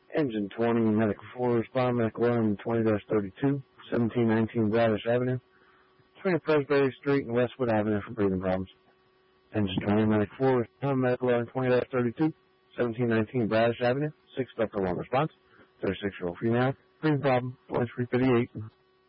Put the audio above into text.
Engine 20, Medical 4, respond, Medical 1, 20-32, 1719 Bradish Avenue, between Presbury Street and Westwood Avenue for breathing problems. Engine 20, Medical 4, respond, Medical 1, 20-32, 1719 Bradish Avenue, 6 Dr. 1 response, 36-year-old female, breathing problem, 2358.